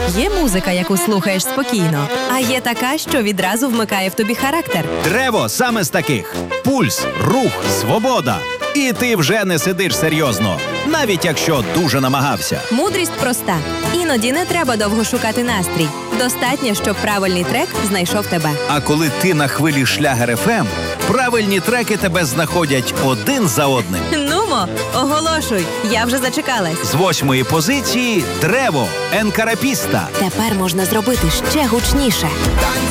Є музика, яку слухаєш спокійно, а є така, що відразу вмикає в тобі характер. Трево саме з таких. Пульс, рух, свобода. І ти вже не сидиш серйозно, навіть якщо дуже намагався. Мудрість проста. Іноді не треба довго шукати настрій. Достатньо, щоб правильний трек знайшов тебе. А коли ти на хвилі Шлягер ФМ, правильні треки тебе знаходять один за одним. Нумо, оголошуй, я вже зачекалась. З 8-ї позиції Трево, Енкарапіста. Тепер можна зробити ще гучніше.